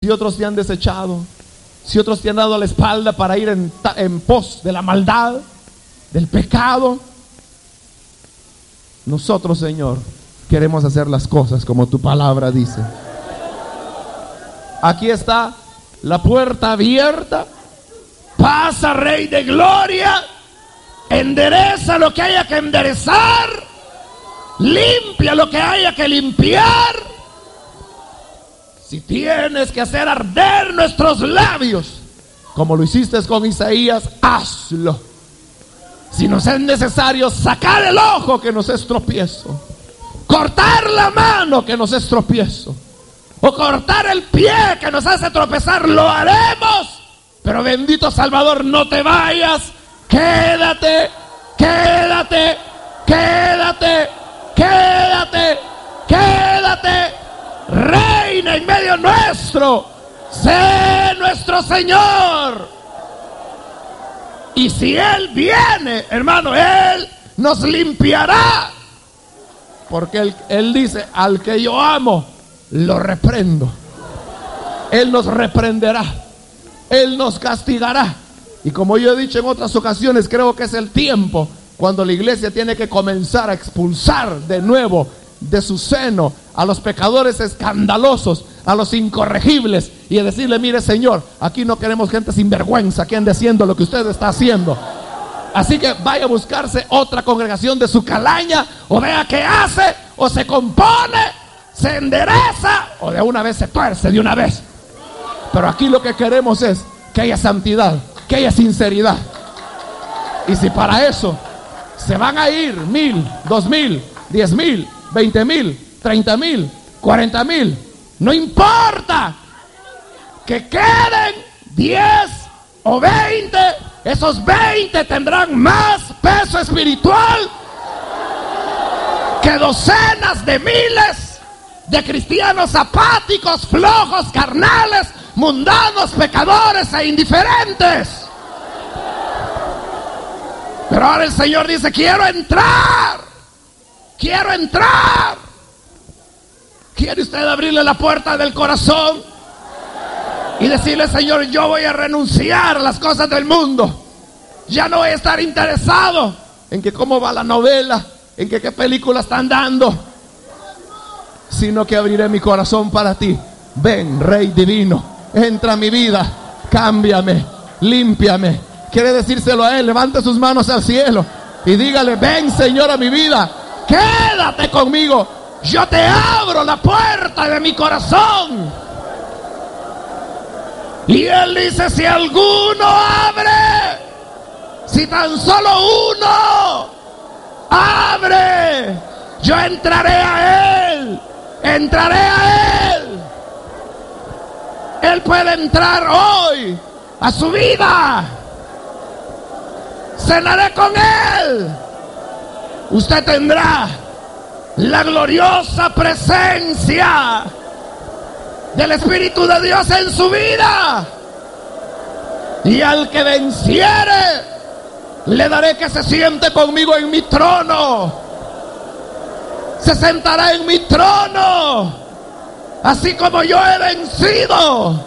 si otros te han desechado, si otros te han dado la espalda para ir en pos de la maldad, del pecado, nosotros, Señor, queremos hacer las cosas como tu palabra dice. Aquí está la puerta abierta. Pasa, Rey de Gloria. Endereza lo que haya que enderezar. Limpia lo que haya que limpiar. Si tienes que hacer arder nuestros labios, como lo hiciste con Isaías, hazlo. Si nos es necesario sacar el ojo, que nos es tropiezo, cortar la mano, que nos es tropiezo, o cortar el pie, que nos hace tropezar, lo haremos. Pero bendito Salvador, no te vayas. Quédate, quédate, quédate, quédate, quédate. Reina en medio nuestro. Sé nuestro Señor. Y si Él viene, hermano, Él nos limpiará. Porque Él dice, al que yo amo, lo reprendo. Él nos reprenderá. Él nos castigará. Y como yo he dicho en otras ocasiones, creo que es el tiempo cuando la iglesia tiene que comenzar a expulsar de nuevo de su seno a los pecadores escandalosos, a los incorregibles, y a decirle, mire Señor, aquí no queremos gente sin vergüenza que ande haciendo lo que usted está haciendo. Así que vaya a buscarse otra congregación de su calaña, o vea qué hace, o se compone, se endereza, o de una vez se tuerce de una vez. Pero aquí lo que queremos es que haya santidad, que haya sinceridad. Y si para eso se van a ir 1,000, 2,000, 10,000, 20,000, 30,000, 40,000, no importa. Que queden 10 o 20, esos 20 tendrán más peso espiritual que docenas de miles de cristianos apáticos, flojos, carnales, mundanos, pecadores e indiferentes. Pero ahora el Señor dice, quiero entrar. Quiero entrar. ¿Quiere usted abrirle la puerta del corazón y decirle, Señor, yo voy a renunciar a las cosas del mundo? Ya no voy a estar interesado en que cómo va la novela, en que qué película están dando, sino que abriré mi corazón para ti. Ven, Rey divino, entra a mi vida, cámbiame, límpiame. Quiere decírselo a Él, levante sus manos al cielo y dígale, ven Señor a mi vida, quédate conmigo, yo te abro la puerta de mi corazón. Y Él dice, si alguno abre, si tan solo uno abre, yo entraré a Él, entraré a Él. Él puede entrar hoy a su vida. Cenaré con Él. Usted tendrá la gloriosa presencia del Espíritu de Dios en su vida. Y al que venciere, le daré que se siente conmigo en mi trono. Se sentará en mi trono, así como yo he vencido.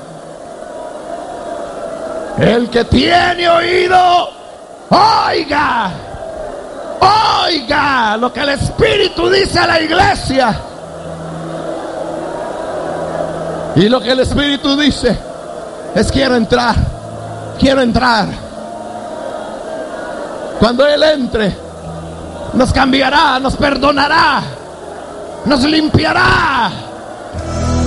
El que tiene oído, oiga. Oiga lo que el Espíritu dice a la iglesia. Y lo que el Espíritu dice es, quiero entrar, quiero entrar. Cuando Él entre, nos cambiará, nos perdonará, nos limpiará,